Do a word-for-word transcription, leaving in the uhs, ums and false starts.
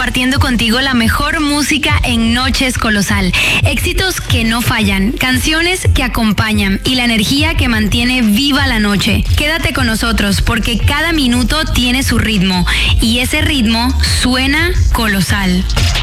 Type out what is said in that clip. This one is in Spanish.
compartiendo contigo la mejor música en Noches Colosal. Éxitos que no fallan, canciones que acompañan y la energía que mantiene viva la noche. Quédate con nosotros porque cada minuto tiene su ritmo y ese ritmo suena colosal.